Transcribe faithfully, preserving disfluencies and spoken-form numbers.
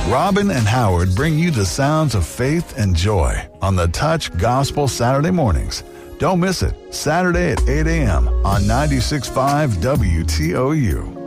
Robin and Howard bring you the sounds of faith and joy on the Touch Gospel Saturday mornings. Don't miss it, Saturday at eight a.m. on ninety-six point five W T O U.